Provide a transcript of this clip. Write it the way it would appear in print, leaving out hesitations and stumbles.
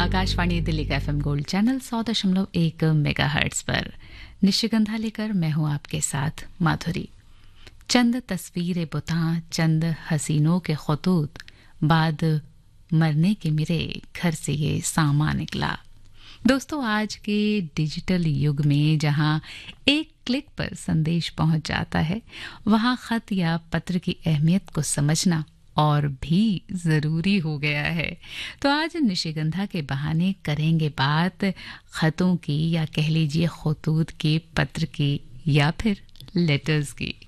आकाशवाणी दिल्ली का FM gold channel 100.1 megahertz पर निशिगंधा लेकर मैं हूं आपके साथ माधुरी। चंद तस्वीरें बुता, चंद हसीनों के खतूत, बाद मरने के मेरे घर से ये सामा निकला। दोस्तों, आज के डिजिटल युग में जहां एक क्लिक पर संदेश पहुंच जाता है, वहां खत या पत्र की अहमियत को समझना और भी जरूरी हो गया है। तो आज निशिगंधा के बहाने करेंगे बात खतों की, या कह लीजिए खतूत के, पत्र की, या फिर लेटर्स की।